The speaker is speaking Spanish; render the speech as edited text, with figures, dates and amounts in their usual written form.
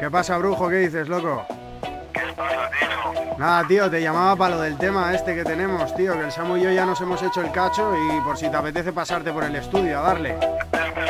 ¿Qué pasa, brujo? ¿Qué dices, loco? ¿Qué pasa, tío? Nada, tío, te llamaba para lo del tema este que tenemos, tío, que el Samu y yo ya nos hemos hecho el cacho y por si te apetece pasarte por el estudio a darle. Espera,